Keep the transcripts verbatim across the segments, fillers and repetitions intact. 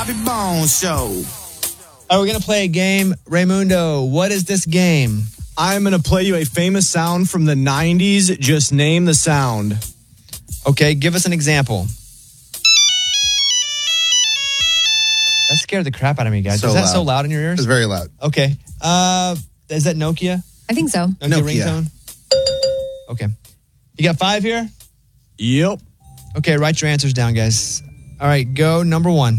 Bobby Bones Show. All right, we're going to play a game. Raymundo, what is this game? I'm going to play you a famous sound from the nineties. Just name the sound. Okay, give us an example. That scared the crap out of me, guys. So is that loud. so loud in your ears? It's very loud. Okay. Uh, is that Nokia? I think so. Nokia, Nokia. ringtone? Okay. You got five here? Yep. Okay, write your answers down, guys. All right, go number one.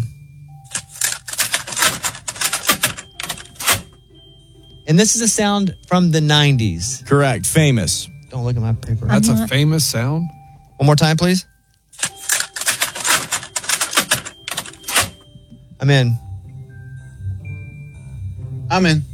And this is a sound from the nineties. Correct. Famous. Don't look at my paper. That's a famous sound. One more time, please. I'm in. I'm in.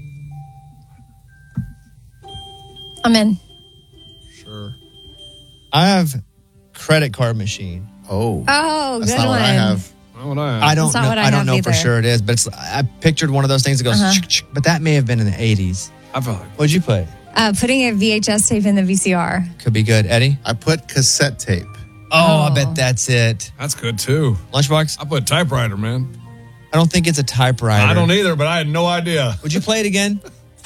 I'm in. Sure. I have credit card machine. Oh. Oh, That's good not one. what I have. Not what I have. I don't That's not know. what I I don't have know for either. sure it is, but it's, I pictured one of those things that goes, Uh-huh. chick, chick, but that may have been in the eighties. I feel like What'd you put? Uh, putting a V H S tape in the V C R. Could be good. Eddie? I put cassette tape. Oh, I Oh. bet that's it. that's good too. Lunchbox? I put typewriter, man. I don't think it's a typewriter. I don't either, but I had no idea. Would you play it again?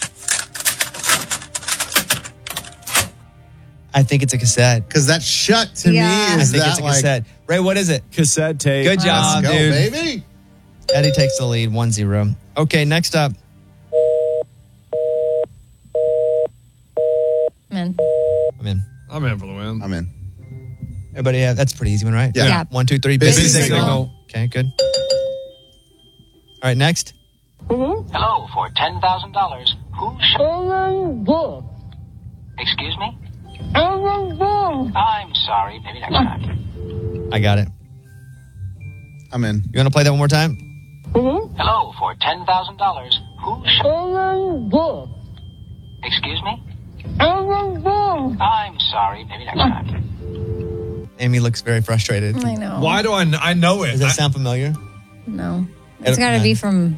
I think it's a cassette. Because that shut to Yeah. me I is think that it's a like, cassette. Ray, what is it? Cassette tape. Good job, let's go, dude. baby. Eddie takes the lead, one zero. Okay, next up. I'm in. I'm in. I'm in for the win. I'm in. Everybody have, that's a pretty easy one, right? Yeah. Yeah. One, two, three. Busy Busy signal. signal. Okay, good. All right, next. Hello, for ten thousand dollars. Who should... Excuse me? I'm sorry. Maybe next time. I got it. I'm in. You want to play that one more time? Hello, for ten thousand dollars. Who should... Excuse me? I'm sorry. Maybe next time. Amy looks very frustrated. I know. Why do I? kn- I know it. Does that I- sound familiar? No. I It's don't- got to be from...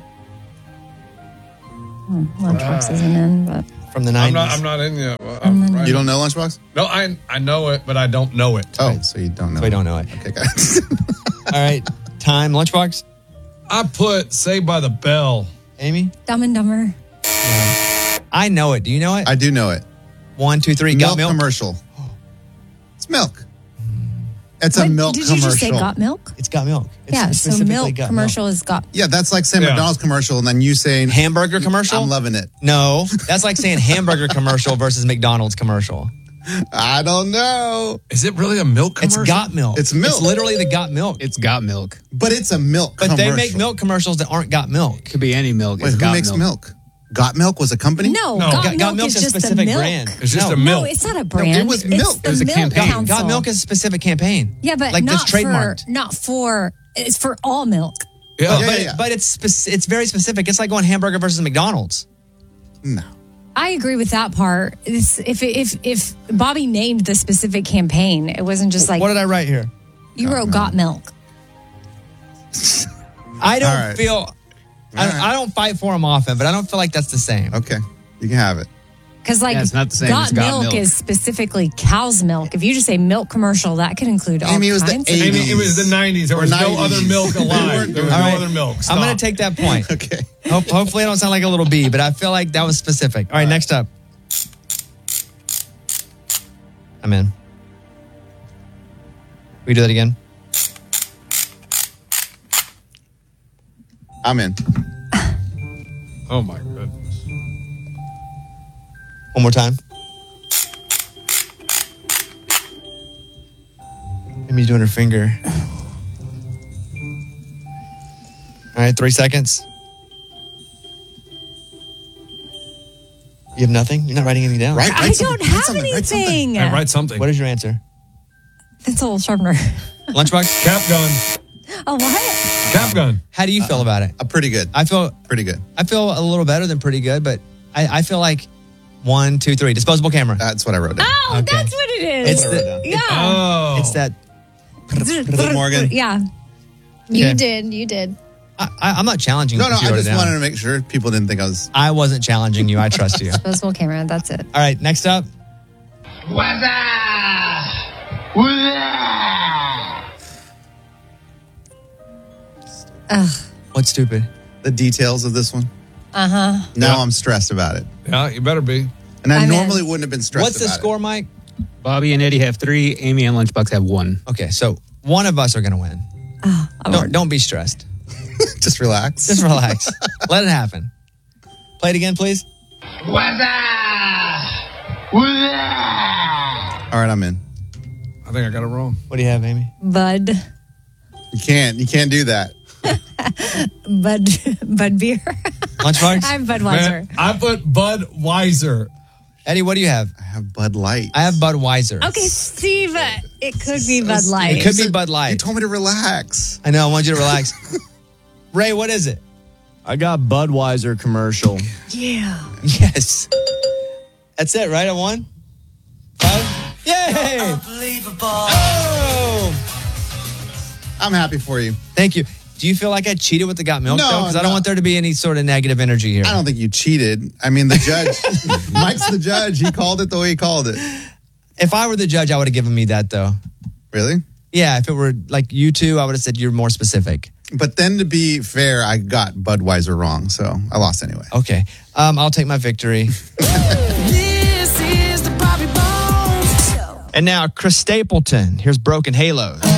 Oh, Lunchbox isn't in, but... From the I'm nineties. not. I'm not in yet. Well, I'm right. You don't know Lunchbox? No, I I know it, but I don't know it. Oh, so you don't know. So we don't know it. Okay, guys. All right, time. Lunchbox. I put Saved by the Bell. Amy? Dumb and Dumber. I know it. Do you know it? I do know it. One, two, three. Milk, Got milk? commercial. It's milk. It's a What? milk Did commercial. you just say got milk? It's got milk. It's Yeah, so specifically milk got commercial is got... Yeah, that's like saying Yeah. McDonald's commercial and then you saying Hamburger commercial? I'm loving it. No, that's like saying hamburger commercial versus McDonald's commercial. I don't know. Is it really a milk commercial? It's got milk. It's milk. It's literally the got milk. It's got milk. But it's a milk But commercial. they make milk commercials that aren't got milk. Could be any milk. Wait, it's who got makes milk. milk? Got Milk was a company? No, No. got, Got, milk got milk's is a just specific a milk. brand. It's just no. a milk. No, it's not a brand. was It's milk. the It was a milk campaign. council. Got milk is a specific campaign. Yeah, but like not that's trademarked. for not for. It's for all milk. Yeah. But, Yeah, but, yeah, yeah. but it's spec- it's very specific. It's like going hamburger versus McDonald's. No. I agree with that part. It's, if if if Bobby named the specific campaign, it wasn't just like What did I write here? you wrote "Got Milk." I don't All right. feel. I, All right. I don't fight for them often, but I don't feel like that's the same. Okay. You can have it. Because like Yeah, it's not the same "Got as Got Milk" Milk. is specifically cow's milk. If you just say milk commercial, that could include all Amy, it was the kinds of eighties. Amy, it was the nineties. There Or was no nineties. other milk They alive. weren't There was All no right. other milk. I'm going Stop. to take that point. Okay. Hope, hopefully, I don't sound like a little bee, but I feel like that was specific. All right, next up. I'm in. We do that again. I'm in. Oh my goodness. One more time. Amy's doing her finger. All right, three seconds. You have nothing? You're not writing anything down? Right? I Write don't something. have Write something. Write something. anything. Hey, write something. What is your answer? Pencil sharpener. Lunchbox? Cap gun. Oh, what? Cap gun. How do you feel about it? Uh, pretty good. I feel Pretty good. I feel a little better than pretty good, but I, I feel like one, two, three. Disposable camera. That's what I wrote down. Oh, Okay. that's what it is. It's That's what I wrote the, down. yeah. Oh. it's that. it Morgan? Yeah. Okay. You did. You did. I, I, I'm not challenging No, you. no, if you I wrote it just down. wanted to make sure people didn't think I was. I wasn't challenging you. I trust you. Disposable camera. That's it. All right, next up. What's stupid? The details of this one. Uh huh. Now Yeah. I'm stressed about it. Yeah, you better be. And I I'm in. normally wouldn't have been stressed What's the about score, Mike? Bobby and Eddie have three. Amy and Lunchbox have one. Okay, so one of us are going to win. Oh, Don't, don't be stressed. it. Just relax. Just relax. Let it happen. Play it again, please. All right, I'm in. I think I got it wrong. What do you have, Amy? Bud. You can't. You can't do that. Bud. Bud beer. Lunchbox? I'm Budweiser. Man, I put Budweiser. Eddie, what do you have? I have Bud Light. I have Budweiser. Okay, Steve. It could be So Bud stupid. Light. It could be said- Bud Light. You told me to relax. I know. I want you to relax. Ray, what is it? I got Budweiser commercial. Yeah. Yes. That's it, right? I won? Five? Yay! Oh! I'm happy for you. Thank you. Do you feel like I cheated with the got milk, No, though? Because I don't no. want there to be any sort of negative energy here. I don't think you cheated. I mean, the judge, Mike's the judge. He called it the way he called it. If I were the judge, I would have given me that, though. Really? Yeah, if it were like you two, I would have said you're more specific. But then to be fair, I got Budweiser wrong, so I lost anyway. Okay. Um, I'll take my victory. This is the Bobby Bones Show. And now, Chris Stapleton. Here's Broken Halos.